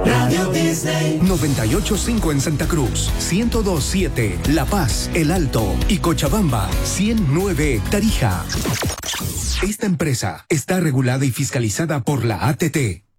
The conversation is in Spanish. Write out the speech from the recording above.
Radio Disney. 98.5 en Santa Cruz, 102.7 La Paz, El Alto y Cochabamba, 100.9 Tarija. Esta empresa está regulada y fiscalizada por la ATT.